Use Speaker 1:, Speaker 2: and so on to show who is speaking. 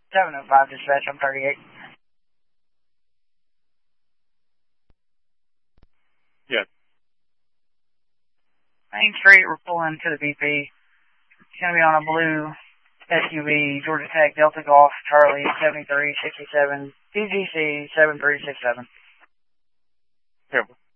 Speaker 1: 705 dispatch, I'm 38.
Speaker 2: Yes.
Speaker 1: Main Street, we're pulling to the BP. It's going to be on a blue SUV, Georgia Tech, Delta Golf, Charlie, 7367, DGC 7367.
Speaker 2: Careful.